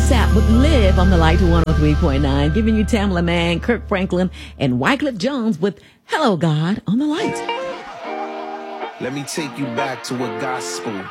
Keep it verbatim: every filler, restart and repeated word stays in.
ASAP with Live on the Light to one oh three point nine, giving you Tamala Mann, Kirk Franklin, and Wycliffe Jones with Hello God on the Light. Let me take you back to a gospel